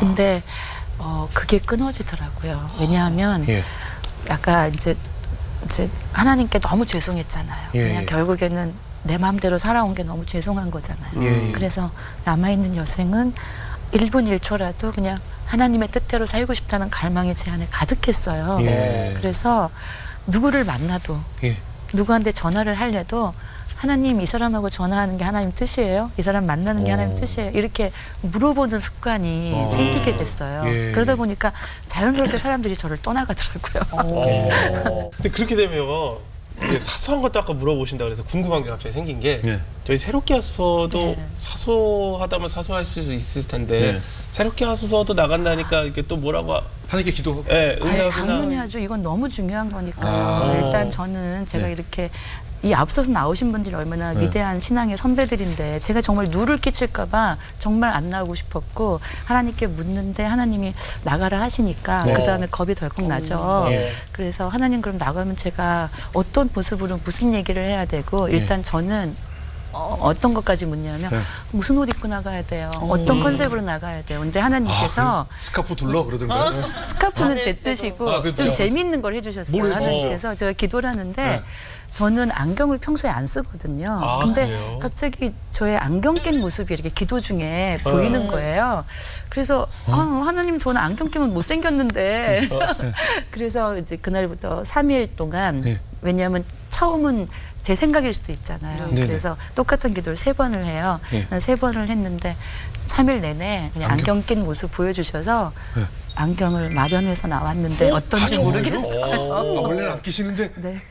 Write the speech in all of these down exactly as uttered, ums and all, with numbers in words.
근데 어, 그게 끊어지더라고요. 왜냐하면 예. 약간 이제 이제 하나님께 너무 죄송했잖아요. 예, 그냥 예. 결국에는 내 마음대로 살아온 게 너무 죄송한 거잖아요. 예, 예. 그래서 남아있는 여생은 일 분 일 초라도 그냥 하나님의 뜻대로 살고 싶다는 갈망이 제 안에 가득했어요. 예. 그래서 누구를 만나도 예. 누구한테 전화를 하려도 하나님 이 사람하고 전화하는 게 하나님 뜻이에요? 이 사람 만나는 게 오. 하나님 뜻이에요? 이렇게 물어보는 습관이 어. 생기게 됐어요. 예. 그러다 보니까 자연스럽게 사람들이 저를 떠나가더라고요. 어. 근데 그렇게 되면 이게 사소한 것도 아까 물어보신다 그래서 궁금한 게 갑자기 생긴 게 예. 저희 새롭게 와서도 네. 사소하다면 사소할 수 있을 텐데 네. 새롭게 와서도 나간다니까 이게 또 뭐라고 하- 하나님께 기도. 예, 아유, 응답이나 당연히 하죠. 이건 너무 중요한 거니까요. 아. 일단 저는 제가 네. 이렇게 이 앞서서 나오신 분들이 얼마나 네. 위대한 신앙의 선배들인데 제가 정말 누를 끼칠까 봐 정말 안 나오고 싶었고 하나님께 묻는데 하나님이 나가라 하시니까 네. 그다음에 겁이 덜컥 나죠. 예. 그래서 하나님 그럼 나가면 제가 어떤 모습으로 무슨 얘기를 해야 되고 일단 저는 어, 어떤 것까지 묻냐면 네. 무슨 옷 입고 나가야 돼요. 어떤 컨셉으로 나가야 돼요. 근데 하나님께서 그 스카프 둘러 그러던가요? 스카프는 제 뜻이고 아, 그렇죠. 좀 재미있는 걸 해주셨어요. 뭘 해주셨어요? 하나님께서 제가 기도를 하는데 네. 저는 안경을 평소에 안 쓰거든요. 아, 근데 그래요? 갑자기 저의 안경 낀 모습이 이렇게 기도 중에 보이는 거예요. 그래서 아, 하나님 저는 안경 끼면 못생겼는데 그래서 이제 그날부터 삼 일 동안 네. 왜냐하면 처음은 제 생각일 수도 있잖아요. 네네. 그래서 똑같은 기도를 세 번을 해요. 네. 세 번을 했는데 삼 일 내내 그냥 안경, 안경? 낀 모습 보여주셔서 네. 안경을 마련해서 나왔는데 어떤지 정말요? 모르겠어요. 아, 원래는 안 끼시는데 네.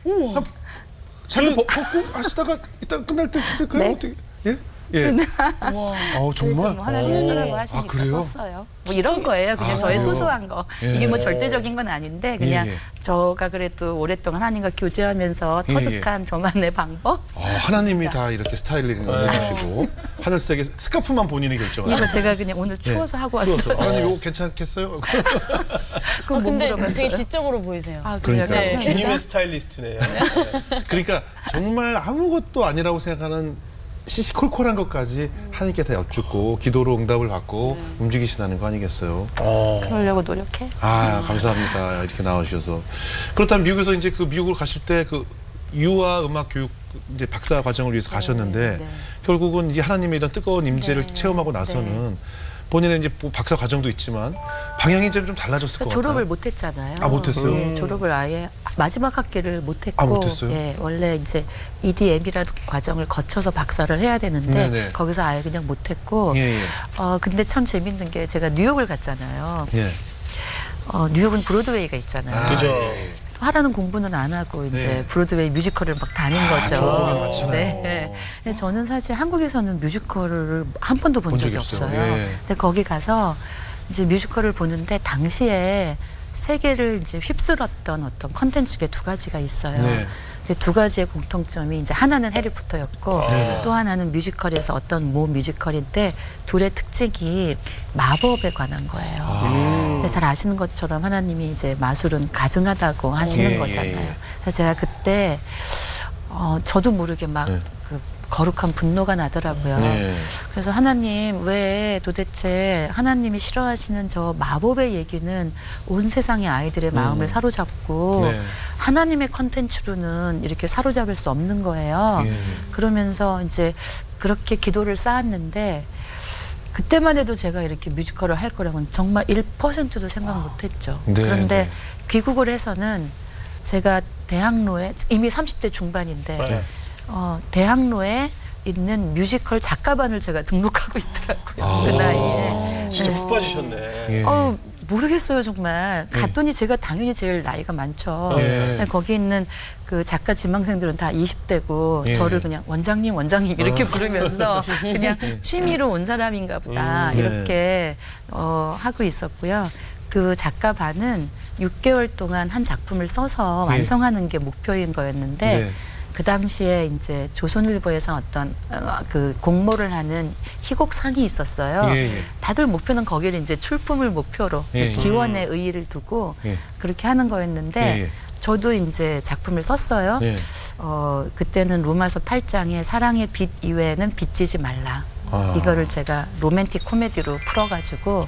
잠깐 벗- 벗고 하시다가 이따 끝날 때 했을까요? 네. 어떻게? 예? 예. 아우 정말. 뭐 하나님 쓰라고 오. 하시니까 아, 그래요? 썼어요. 뭐 이런 거예요. 그냥 아, 저의 그래요? 소소한 거. 예. 이게 뭐 절대적인 건 아닌데 그냥 예, 예. 저가 그래도 오랫동안 하나님과 교제하면서 예, 예. 터득한 저만의 방법. 아, 하나님이 다 이렇게 스타일링을 해주시고 하늘색의 스카프만 본인이 결정하세요. 이거 제가 그냥 오늘 추워서 하고 왔어요. 추워서. 하나님 이거 괜찮겠어요? 그건 아, 못 근데 물어봤어요. 되게 지적으로 보이세요. 아, 그래요? 그러니까요. 감사합니다. 주님의 스타일리스트네요. 그러니까 정말 아무것도 아니라고 생각하는 시시콜콜한 것까지 하나님께 다 여쭙고 기도로 응답을 받고 움직이시다는 거 아니겠어요? 그러려고 노력해. 아 감사합니다. 이렇게 나와주셔서. 그렇다면 미국에서 이제 그 미국을 가실 때 그 유아 음악 교육 이제 박사 과정을 위해서 가셨는데 네. 결국은 이제 하나님의 이런 뜨거운 임재를 네. 체험하고 나서는 본인의 이제 뭐 박사 과정도 있지만 방향이 좀, 좀 달라졌을 것 같아요. 졸업을 못했잖아요. 아, 못했어요? 예, 졸업을 아예 마지막 학기를 못했고, 아, 못했어요? 예, 원래 이제 이디엠이라는 과정을 거쳐서 박사를 해야 되는데 네네. 거기서 아예 그냥 못했고, 예, 예. 어 근데 참 재밌는 게 제가 뉴욕을 갔잖아요. 예. 어, 뉴욕은 브로드웨이가 있잖아요. 아, 그죠. 예, 예. 하라는 공부는 안 하고 이제 네. 브로드웨이 뮤지컬을 막 다닌 거죠. 좋은 공연 많잖아요. 네. 근데 저는 사실 한국에서는 뮤지컬을 한 번도 본, 본 적이 적이 없어요. 없어요. 예. 근데 거기 가서 이제 뮤지컬을 보는데 당시에 세계를 이제 휩쓸었던 어떤 컨텐츠가 두 가지가 있어요. 네. 근데 두 가지의 공통점이 이제 하나는 해리포터였고 네네. 또 하나는 뮤지컬에서 어떤 모 뮤지컬인데 둘의 특징이 마법에 관한 거예요. 근데 잘 아시는 것처럼 하나님이 이제 마술은 가증하다고 하시는 예, 거잖아요. 예, 예. 그래서 제가 그때 어, 저도 모르게 막 네. 그 거룩한 분노가 나더라고요. 네. 그래서 하나님 왜 도대체 하나님이 싫어하시는 저 마법의 얘기는 온 세상의 아이들의 마음을 음. 사로잡고 네. 하나님의 컨텐츠로는 이렇게 사로잡을 수 없는 거예요. 예. 그러면서 이제 그렇게 기도를 쌓았는데 그때만 해도 제가 이렇게 뮤지컬을 할 거라고는 정말 일 퍼센트도 생각 못 했죠. 네, 그런데 네. 귀국을 해서는 제가 대학로에 이미 삼십 대 중반인데 네. 어, 대학로에 있는 뮤지컬 작가반을 제가 등록하고 있더라고요. 아. 그 나이에. 진짜 네. 푹 빠지셨네. 예. 어우, 모르겠어요, 정말. 갔더니 제가 당연히 제일 나이가 많죠. 예. 근데 거기 있는 그 작가 지망생들은 다 이십 대고 예. 저를 그냥 원장님, 원장님 이렇게 부르면서 그냥 취미로 온 사람인가 보다 음. 이렇게 어, 하고 있었고요. 그 작가 반은 육 개월 동안 한 작품을 써서 예. 완성하는 게 목표인 거였는데 네. 그 당시에 이제 조선일보에서 어떤 어, 그 공모를 하는 희곡상이 있었어요. 예, 예. 다들 목표는 거기를 이제 출품을 목표로 예, 예. 지원의 의의를 두고 예. 그렇게 하는 거였는데 예, 예. 저도 이제 작품을 썼어요. 예. 어, 그때는 로마서 팔 장에 사랑의 빛 이외에는 빚지지 말라. 아. 이거를 제가 로맨틱 코미디로 풀어가지고